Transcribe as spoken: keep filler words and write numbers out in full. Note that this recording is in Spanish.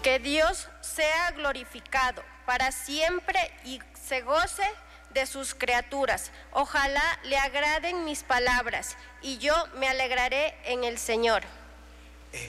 Que Dios sea glorificado para siempre y se goce de sus criaturas. Ojalá le agraden mis palabras y yo me alegraré en el Señor.